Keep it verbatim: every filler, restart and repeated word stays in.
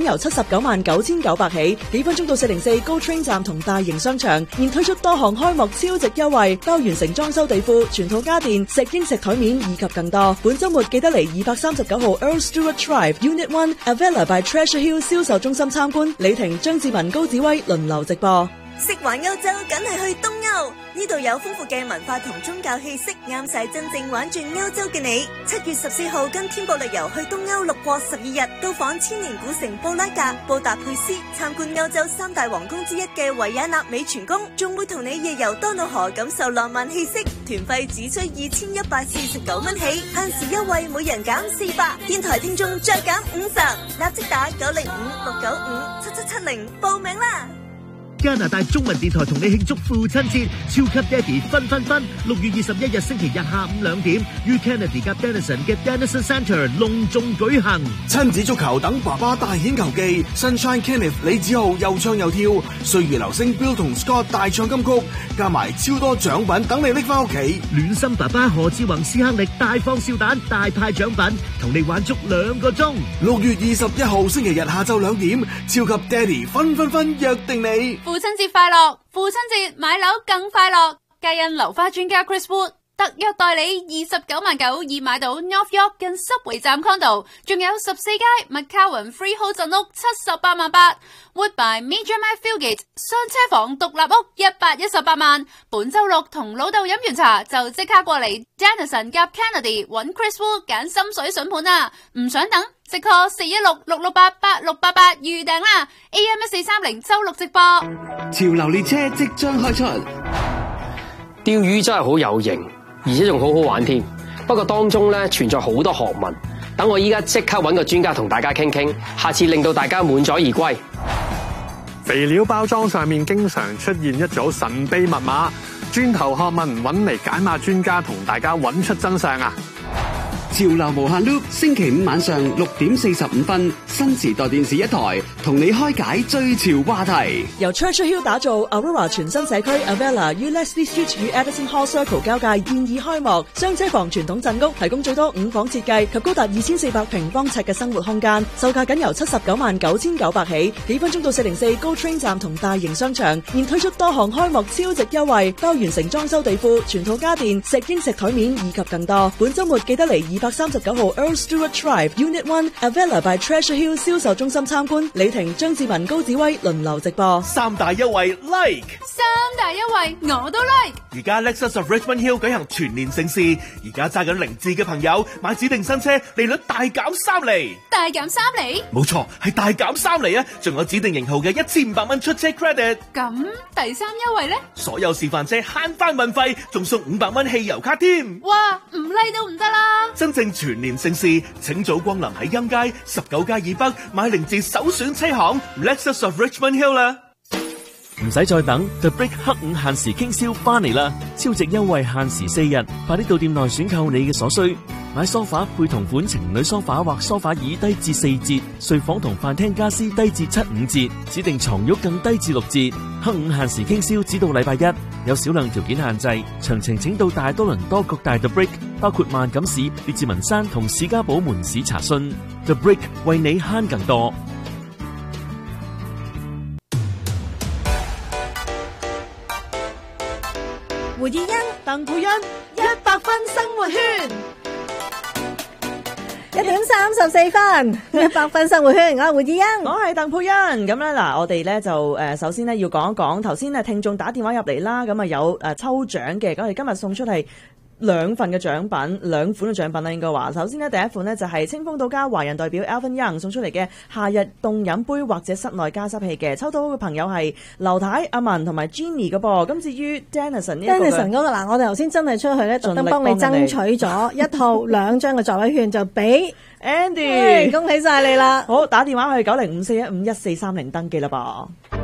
由七十九萬九千九百起，幾分鐘到四零四 Go Train 站同大型商場，現推出多項開幕超值優惠，包完成裝修地庫、全套家電、石英石台面以及更多。本週末記得嚟二百三十九號 Earl Stewart Drive Unit One Avella by Treasure Hill 銷售中心參觀，李婷、張志文、高子威輪流直播。 食環歐洲梗係去東歐，呢度有豐富嘅文化同宗教氣息，啱晒真正玩轉歐洲嘅你。七月十四號跟天國旅遊去東歐六國十二日，到訪千年古城布拉格、布達佩斯，參觀歐洲三大皇宮之一嘅維也納美泉宮，仲會同你夜遊多瑙河，感受浪漫氣息。團費只需二千一百四十九蚊起，限時優惠每人減四百，電台聽眾再減五十，立即打九零五六九五七七七零報名啦！ 加拿大中文電台同你慶祝父親節，超級爹哋分分分！六月二十一日星期日下午兩點，於 Kennedy 及 Denison 嘅 Denison Centre 隆重舉行。 親子足球等爸爸大顯球技 ，Sunshine Kenneth 李子豪又唱又跳，歲月流星 Bill 同 Scott 大唱金曲，加埋超多獎品等你拎翻屋企。 暖心爸爸何志宏斯克力大放笑彈，大派獎品，同你玩足兩個鐘。 六月二十一號星期日下晝兩點，超級爹哋分分分約定你。 父親節快樂！父親節買樓更快樂！皆因樓花專家 Chris Wood 特約代理二十九萬九已買到 North York 近濕圍站 condo， 仲有十四街 McCowan Freehold 鎮屋七十八萬八 ，Wood by Major Mike Fieldgate 雙車房獨立屋一百一十八萬。本周六同老豆飲完茶就即刻過嚟 Denison 夾 Kennedy 揾 Chris Wood 揀心水筍盤啊！唔想等，即 call 四一六六六八八六八八預訂啦 ！A M 一四三零周六直播。 潮流列車即將開出， 釣魚真係好有型，而且仲好好玩添。不過當中咧存在好多學問，等我依家即刻揾個專家同大家傾傾，下次令到大家滿載而歸。 肥料包裝上面經常出現一組神秘密碼，轉頭學問揾嚟解碼專家同大家揾出真相啊！ 潮流無限 loop， 星期五晚上六點四十五分，新時代電視一台同你開解最潮話題。 由 Treasure Hill 打造 Aurora 全新社區 Avella 於 Leslie Street 與 Edison Hall Circle 交界現已開幕，雙車房傳統鎮屋提供最多五房設計及高達二千四百平方尺嘅生活空間，售價僅由七十九萬九千九百起，幾分鐘到四零四 Go Train 站同大型商場，現推出多項開幕超值優惠，包完成裝修地庫、全套家電、石英石台面以及更多。本週末記得嚟二百三十九號 Earl Stewart Drive Unit One Avella by Treasure Hill 銷售中心參觀，李婷、張志文、高子威輪流直播。 三大優惠 like， 三大優惠我都 like。 而家 Lexus of Richmond Hill 舉行全年盛事，而家揸緊零字嘅朋友買指定新車，利率大減三厘， 大減三厘？ 冇錯，係大減三厘啊！仲有指定型號嘅一千五百蚊出車 credit。 咁第三優惠呢？ 所有示範車慳翻運費，仲送五百蚊汽油卡添。 哇，唔 like 都唔得啦！ 真正全年盛事，請早光臨喺欽街十九街以北買零字首選車行 Lexus of Richmond Hill 啦。 唔使再等 ，The Brick 黑五限時傾銷翻嚟啦！超值優惠限時四日，快啲到店內選購你嘅所需。買梳化配同款情侶梳化或梳化椅低至四折，睡房同飯廳家私低至七五折，指定床褥更低至六折。黑五限時傾銷只到禮拜一，有少量條件限制。詳情請到大多倫多各大 The Brick， 包括萬錦市、列治文山同士嘉堡門市查詢。The Brick 為你慳更多。 胡以欣、鄧佩欣，一百分生活圈。 一點三十四分，一百分生活圈，我係胡志欣， 我係鄧佩欣。咁咧嗱，我哋咧就誒，首先咧要講一講，頭先咧聽眾打電話入嚟啦，咁啊有誒抽獎嘅，咁我哋今日送出係兩份嘅獎品，兩款嘅獎品啦，應該話。首先呢，第一款呢就係清風到家華人代表 Alvin Young 送出嚟嘅夏日凍飲杯或者室內加濕器嘅，抽到嘅朋友係劉太、阿文同埋 Jenny 嘅噃。咁至於 Denison 呢個 Denison 嗰個嗱，我哋頭先真係出去咧，特登幫你爭取咗一套兩張嘅座位券，就俾 Andy， 恭喜晒你啦！ 好，打電話去九零五四一五一四三零登記啦噃。